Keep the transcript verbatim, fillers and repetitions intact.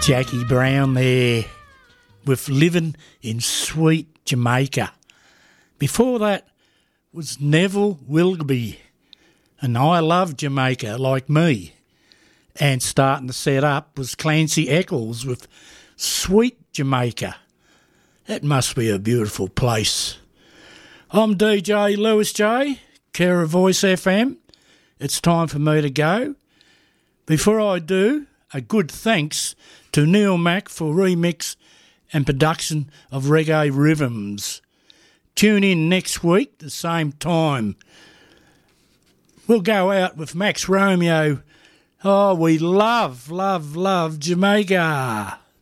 Jackie Brown there with Living in Sweet Jamaica. Before that was Neville Willoughby and I Love Jamaica Like Me. And starting to set up was Clancy Eccles with Sweet Jamaica. That must be a beautiful place. I'm D J Lewis J, care of Voice F M. It's time for me to go. Before I do, a good thanks to Neil Mack for remix and production of Reggae Rhythms. Tune in next week, the same time. We'll go out with Max Romeo. Oh, we love, love, love Jamaica.